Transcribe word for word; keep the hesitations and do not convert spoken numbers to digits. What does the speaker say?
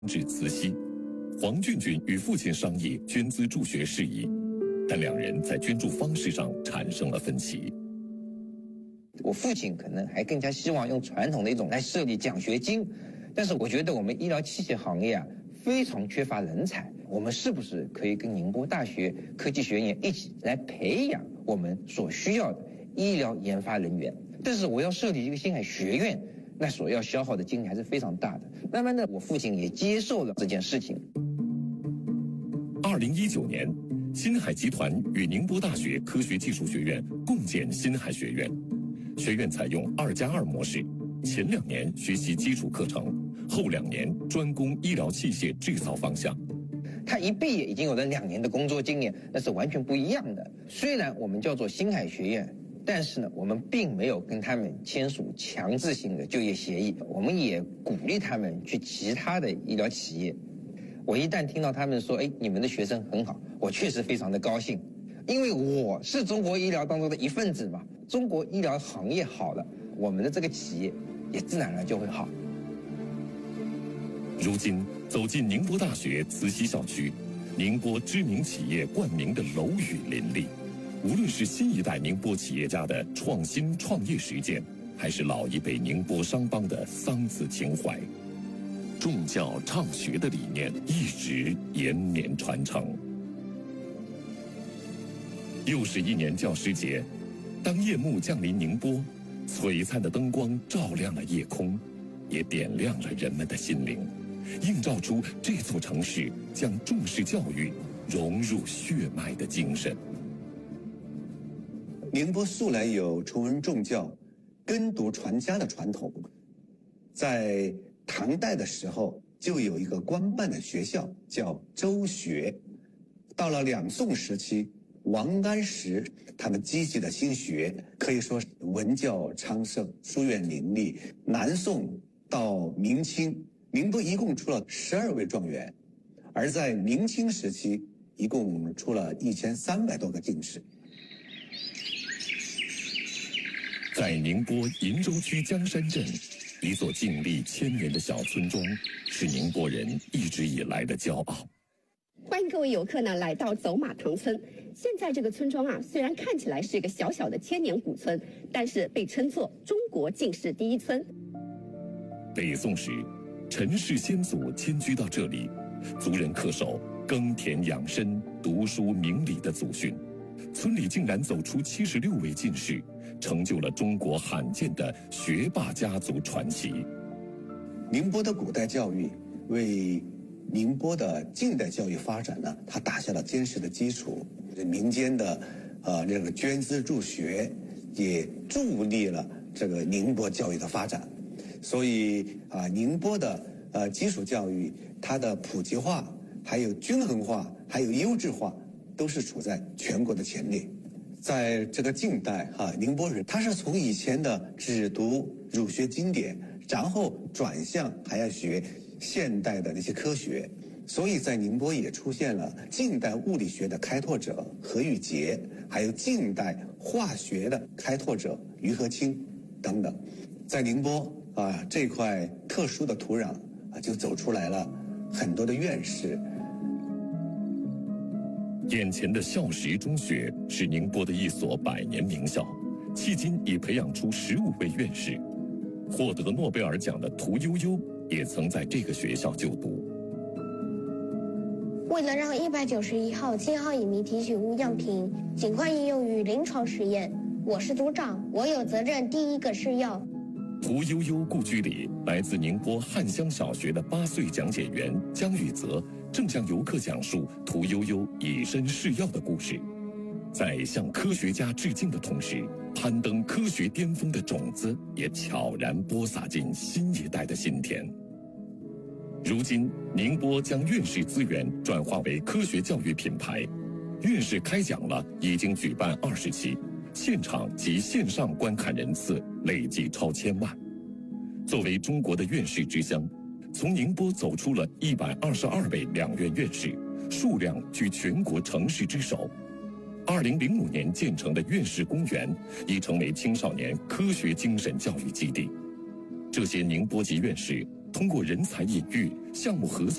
至慈溪，黄俊俊与父亲商议捐资助学事宜，但两人在捐助方式上产生了分歧。 我父亲可能还更加希望用传统的一种来设立奖学金，但是我觉得我们医疗器械行业啊非常缺乏人才，我们是不是可以跟宁波大学科技学院一起来培养我们所需要的医疗研发人员？但是我要设立一个星海学院，那所要消耗的精力还是非常大的。慢慢的，我父亲也接受了这件事情。 二零一九年，新海集团与宁波大学科学技术学院共建新海学院，学院采用二加二模式，前两年学习基础课程，后两年专攻医疗器械制造方向。 他一毕业已经有了两年的工作经验，那是完全不一样的。虽然我们叫做新海学院，但是呢，我们并没有跟他们签署强制性的就业协议，我们也鼓励他们去其他的医疗企业。我一旦听到他们说，哎，你们的学生很好，我确实非常的高兴，因为我是中国医疗当中的一份子嘛。中国医疗行业好了，我们的这个企业也自然而然就会好。 如今走进宁波大学慈溪校区，宁波知名企业冠名的楼宇林立。无论是新一代宁波企业家的创新创业实践，还是老一辈宁波商帮的桑梓情怀，重教畅学的理念一直延绵传承。又是一年教师节，当夜幕降临宁波，璀璨的灯光照亮了夜空，也点亮了人们的心灵，映照出这座城市将重视教育融入血脉的精神。 宁波素来有崇文重教、耕读传家的传统，在唐代的时候就有一个官办的学校叫州学。到了两宋时期，王安石他们积极的兴学，可以说文教昌盛，书院林立。南宋到明清，宁波一共出了十二位状元，而在明清时期，一共出了一千三百多个进士。 在宁波鄞州区江山镇，一座静立千年的小村庄，是宁波人一直以来的骄傲。 欢迎各位游客呢来到走马塘村。现在这个村庄啊，虽然看起来是一个小小的千年古村，但是被称作中国进士第一村。 北宋时，陈氏先祖迁居到这里，族人恪守耕田养生、读书明理的祖训，村里竟然走出七十六位进士，成就了中国罕见的学霸家族传奇。 宁波的古代教育为宁波的近代教育发展呢，它打下了坚实的基础。民间的呃这个捐资助学，也助力了这个宁波教育的发展。所以啊、呃，宁波的呃基础教育，它的普及化、还有均衡化、还有优质化，都是处在全国的前列。在这个近代哈、啊，宁波人他是从以前的只读儒学经典，然后转向还要学现代的那些科学，所以在宁波也出现了近代物理学的开拓者何玉杰，还有近代化学的开拓者余和清等等。在宁波啊这块特殊的土壤啊，就走出来了很多的院士。 眼前的孝实中学是宁波的一所百年名校，迄今已培养出十五位院士。获得诺贝尔奖的屠呦呦也曾在这个学校就读。 为了让一百九十一号氢号乙醚提取物样品尽快应用于临床实验，我是组长，我有责任第一个试药。 屠呦呦故居里，来自宁波汉乡小学的八岁讲解员姜宇泽正向游客讲述屠呦呦以身试药的故事。在向科学家致敬的同时，攀登科学巅峰的种子也悄然播撒进新一代的心田。如今，宁波将院士资源转化为科学教育品牌，院士开讲了已经举办二十期，现场及线上观看人次累计超千万。作为中国的院士之乡，从宁波走出了一百二十二位两院院士，数量居全国城市之首。二零零五年建成的院士公园已成为青少年科学精神教育基地。这些宁波籍院士通过人才引育、项目合作